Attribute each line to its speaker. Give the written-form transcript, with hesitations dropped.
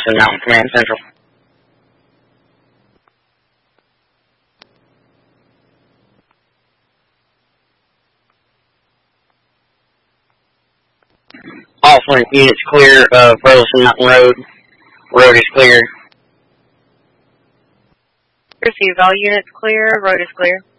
Speaker 1: Burleson Mountain Command Central. All flank units clear of Burleson Mountain Road. Road is clear.
Speaker 2: Receive all units clear. Road is clear.